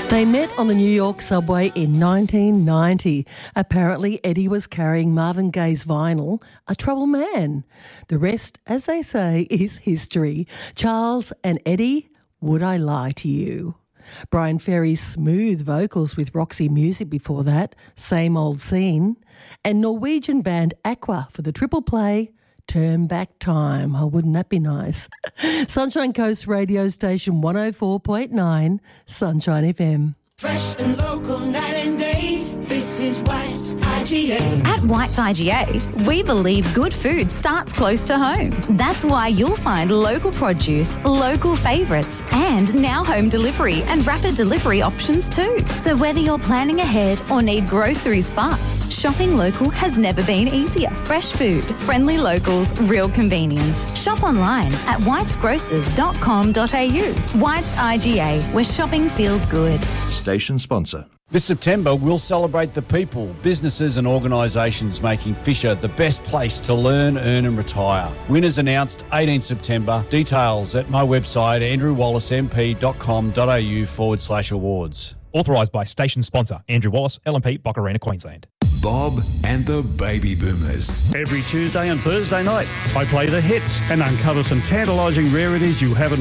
They met on the New York subway in 1990. Apparently, Eddie was carrying Marvin Gaye's vinyl, A Troubled Man. The rest, as they say, is history. Charles and Eddie, Would I Lie to You? Brian Ferry's smooth vocals with Roxy Music before that, Same Old Scene. And Norwegian band Aqua for the triple play, Turn Back Time. Oh, wouldn't that be nice? Sunshine Coast radio station 104.9, Sunshine FM. Fresh and local, night and day. This is White's IGA. At White's IGA, we believe good food starts close to home. That's why you'll find local produce, local favourites, and now home delivery and rapid delivery options too. So whether you're planning ahead or need groceries fast, shopping local has never been easier. Fresh food, friendly locals, real convenience. Shop online at whitesgrocers.com.au. White's IGA, where shopping feels good. Station sponsor. This September, we'll celebrate the people, businesses and organisations making Fisher the best place to learn, earn and retire. Winners announced 18 September. Details at my website, andrewwallaceMP.com.au/awards. Authorised by station sponsor Andrew Wallace, LMP, Boccarina, Queensland. Bob and the Baby Boomers. Every Tuesday and Thursday night, I play the hits and uncover some tantalising rarities you haven't